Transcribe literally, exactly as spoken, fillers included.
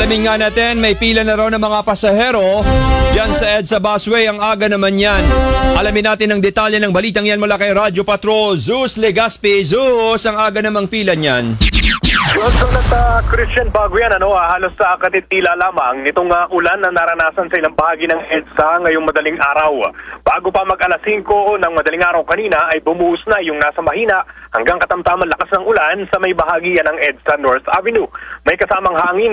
Alamin nga natin, may pila na raw ng mga pasahero dyan sa EDSA Busway. Ang aga naman yan. Alamin natin ang detalye ng balitang yan mula kay Radyo Patrol, Zeus Legaspi. Zeus, ang aga namang pila niyan. Johnson at uh, Christian, bago yan, ano, ah, halos sa katitila lamang nitong uh, ulan na naranasan sa ilang bahagi ng EDSA ngayong madaling araw. Bago pa mag alas singko ng madaling araw kanina ay bumuhos na yung nasa mahina hanggang katamtaman lakas ng ulan sa may bahagi yan ng EDSA North Avenue. May kasamang hangin